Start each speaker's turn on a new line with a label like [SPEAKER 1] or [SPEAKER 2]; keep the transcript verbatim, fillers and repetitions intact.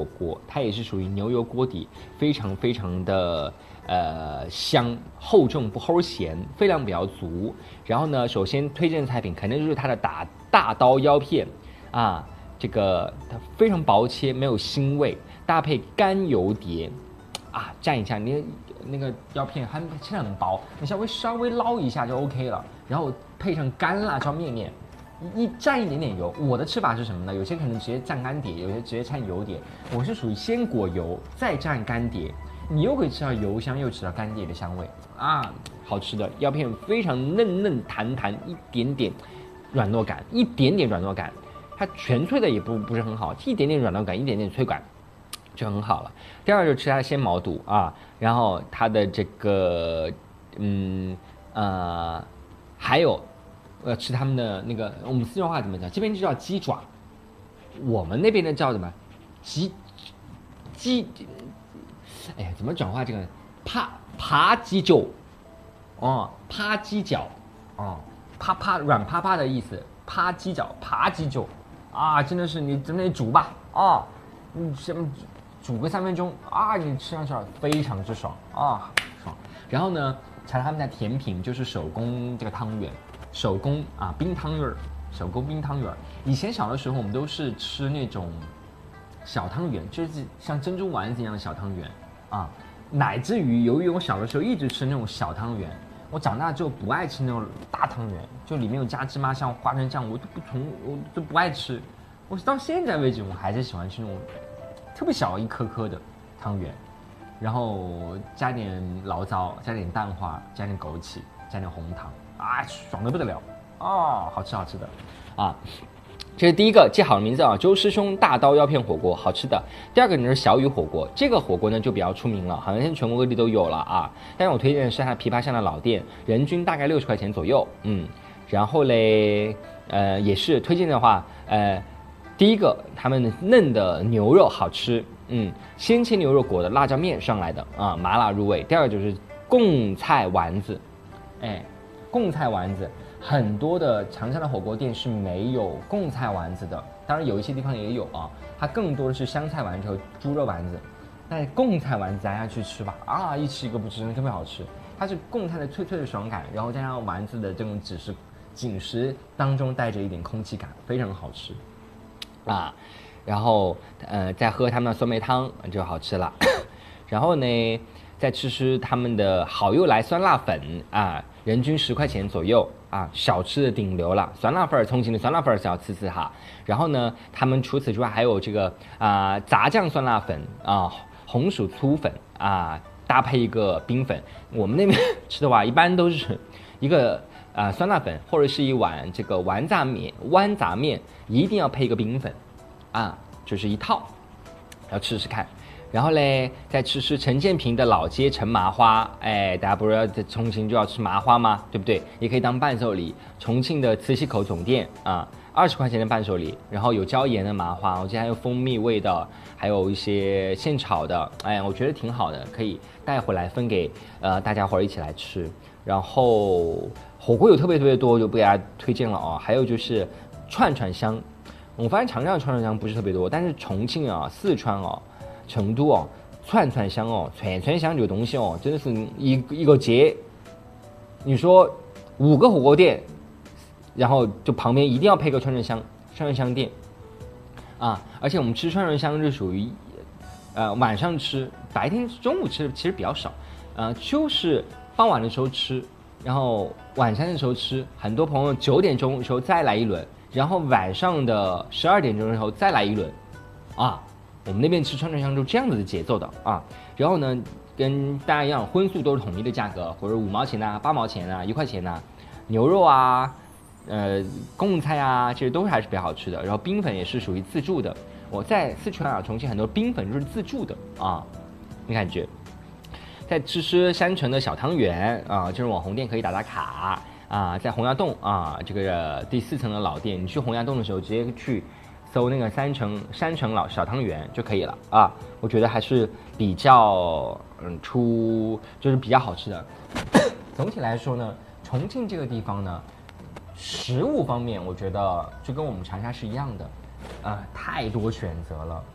[SPEAKER 1] 火锅，它也是属于牛油锅底，非常非常的呃香，厚重不齁咸，分量比较足。然后呢，首先推荐的菜品肯定就是它的大大刀腰片啊，这个它非常薄切，没有腥味，搭配干油碟啊，蘸一下你那个腰片还切得很薄，你稍微稍微捞一下就 OK 了，然后配上干辣椒面面。一蘸一点点油，我的吃法是什么呢？有些可能直接蘸干碟，有些直接蘸油碟。我是属于先裹油，再蘸干碟，你又可以吃到油香，又吃到干碟的香味啊，好吃的腰片非常嫩嫩弹弹，一点点软糯感，一点点软糯感，它全脆的也不不是很好，一点点软糯感，一点点脆感就很好了。第二就是吃它的鲜毛肚啊，然后它的这个嗯呃还有。我要吃他们的那个，我们四川话怎么讲？这边就叫鸡爪，我们那边的叫什么？鸡鸡，哎呀，怎么转化这个？扒扒鸡脚，哦，扒鸡脚，哦，啪啪软趴趴的意思，扒鸡脚，扒鸡脚，啊，真的是你真的煮吧，啊，你什么煮个三分钟啊，你吃上去非常之爽啊，爽。然后呢，尝他们的甜品就是手工这个汤圆。手工啊冰汤圆，手工冰汤圆。以前小的时候，我们都是吃那种小汤圆，就是像珍珠丸子一样的小汤圆啊。乃至于，由于我小的时候一直吃那种小汤圆，我长大之后不爱吃那种大汤圆，就里面有加芝麻酱、花生酱，我都不从我都不爱吃。我到现在为止，我还是喜欢吃那种特别小一颗颗的汤圆，然后加点醪糟，加点蛋花，加点枸杞，加点红糖。啊，爽得不得了哦，好吃好吃的啊！这是第一个记好了名字啊，周师兄大刀腰片火锅，好吃的。第二个呢是小雨火锅，这个火锅呢就比较出名了，好像现在全国各地都有了啊。但是我推荐的是它琵琶巷的老店，人均大概六十块钱左右，嗯。然后嘞，呃，也是推荐的话，呃，第一个他们嫩的牛肉好吃，嗯，鲜切牛肉裹的辣椒面上来的啊，麻辣入味。第二个就是贡菜丸子，哎。贡菜丸子很多的长沙的火锅店是没有贡菜丸子的，当然有一些地方也有啊，它更多的是香菜丸子和猪肉丸子。但是贡菜丸子大家去吃吧，啊，一吃一个不吃，真的特别好吃。它是贡菜的脆脆的爽感，然后加上丸子的这种紧实紧实当中带着一点空气感，非常好吃啊。然后呃再喝他们的酸梅汤就好吃了，然后呢再吃吃他们的好又来酸辣粉啊。人均十块钱左右啊，小吃的顶流了。酸辣粉儿，重庆的酸辣粉儿是要吃吃哈。然后呢，他们除此之外还有这个啊炸酱酸辣粉啊，红薯粗粉啊，搭配一个冰粉。我们那边吃的话，一般都是一个啊酸辣粉，或者是一碗这个丸杂面，豌杂面一定要配一个冰粉啊，就是一套，要吃吃看。然后嘞，再吃吃陈建平的老街陈麻花，哎，大家不是要在重庆就要吃麻花吗？对不对？也可以当伴手礼。重庆的磁器口总店啊，二十块钱的伴手礼，然后有椒盐的麻花，我记得还有蜂蜜味的，还有一些现炒的，哎，我觉得挺好的，可以带回来分给呃大家伙儿一起来吃。然后火锅有特别特别多，就不给大家推荐了哦。还有就是串串香，我发现长沙的串串香不是特别多，但是重庆啊、四川哦。成都哦，串串香哦，串串香这个东西哦，真的是一一个街。你说五个火锅店，然后就旁边一定要配个串串香，串串香店啊！而且我们吃串串香是属于，呃，晚上吃，白天中午吃其实比较少，呃，就是傍晚的时候吃，然后晚餐的时候吃。很多朋友九点钟的时候再来一轮，然后晚上的十二点钟的时候再来一轮，啊。我们那边吃串串香就这样子的节奏的啊，然后呢，跟大家一样，荤素都是统一的价格，或者五毛钱呐、八毛钱呐、一块钱呐，牛肉啊，呃，贡菜啊，这些都还是比较好吃的。然后冰粉也是属于自助的，我在四川啊、重庆很多冰粉就是自助的啊，没感觉。再吃吃山城的小汤圆啊，这种网红店可以打打卡啊，在洪崖洞啊这个第四层的老店，你去洪崖洞的时候直接去。搜那个三城山城老小汤圆就可以了啊，我觉得还是比较嗯出就是比较好吃的。总体来说呢，重庆这个地方呢，食物方面我觉得就跟我们长沙是一样的，啊、呃，太多选择了。